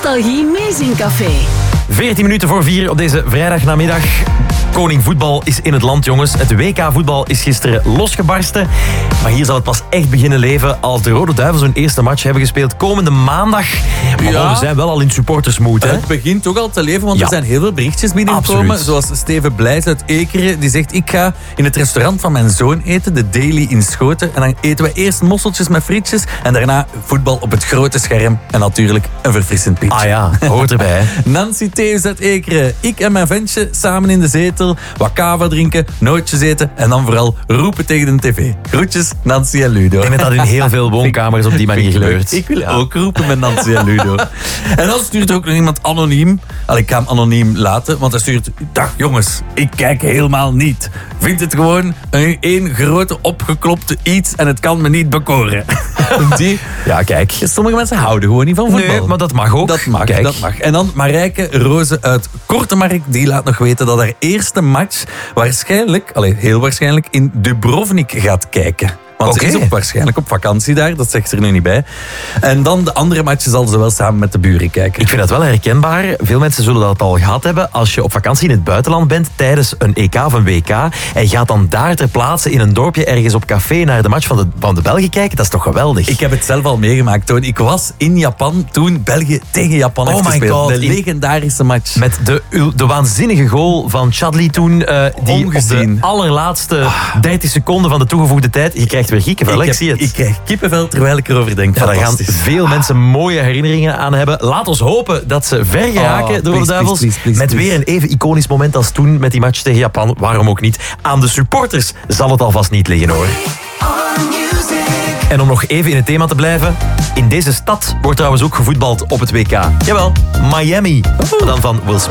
Nostalgie Meezingcafé. 14 minuten voor 4 op deze vrijdagnamiddag. Koning voetbal is in het land, jongens. Het WK-voetbal is gisteren losgebarsten. Maar hier zal het pas echt beginnen leven als de Rode Duivels hun eerste match hebben gespeeld komende maandag. Maar we zijn wel al in supportersmoed, hè? Het begint toch al te leven, want er zijn heel veel berichtjes binnengekomen. Absoluut. Zoals Steven Blijs uit Ekeren, die zegt: ik ga in het restaurant van mijn zoon eten, de Daily in Schoten. En dan eten we eerst mosseltjes met frietjes en daarna voetbal op het grote scherm. En natuurlijk een verfrissend pintje. Ah ja, hoort erbij, hè? Nancy Theus uit Ekeren. Ik en mijn ventje samen in de zetel, wat kava drinken, nootjes eten en dan vooral roepen tegen de tv. Groetjes, Nancy en Ludo. Ik denk dat dat in heel veel woonkamers op die manier gebeurt. Ik wil ook roepen met Nancy en Ludo. En dan stuurt er ook nog iemand anoniem. Ik ga hem anoniem laten, want hij stuurt: dag jongens, ik kijk helemaal niet. Vind het gewoon één grote opgeklopte iets en het kan me niet bekoren. Ja, kijk. Sommige mensen houden gewoon niet van voetbal. Nee, maar dat mag ook. Dat mag, Kijk. dat mag. En dan Marijke Roze uit Kortemark, die laat nog weten dat haar eerste match waarschijnlijk, heel waarschijnlijk, in Dubrovnik gaat kijken. Want ze is ook waarschijnlijk op vakantie daar, dat zegt ze er nu niet bij. En dan de andere matchen zal ze wel samen met de buren kijken. Ik vind dat wel herkenbaar. Veel mensen zullen dat al gehad hebben. Als je op vakantie in het buitenland bent tijdens een EK of een WK en je gaat dan daar ter plaatse in een dorpje ergens op café naar de match van de Belgen kijken, dat is toch geweldig? Ik heb het zelf al meegemaakt, Toon. Ik was in Japan toen België tegen Japan heeft gespeeld. De legendarische match. Met de waanzinnige goal van Chadli toen, die op de allerlaatste 30 seconden van de toegevoegde tijd, je krijgt weer kippenvel, ik zie het. Ik krijg kippenvel terwijl ik erover denk. Ja, daar gaan veel mensen mooie herinneringen aan hebben. Laat ons hopen dat ze ver geraken door de Duivels. Met weer een even iconisch moment als toen met die match tegen Japan. Waarom ook niet? Aan de supporters zal het alvast niet liggen, hoor. En om nog even in het thema te blijven. In deze stad wordt trouwens ook gevoetbald op het WK. Jawel, Miami. Dan van Will Smith.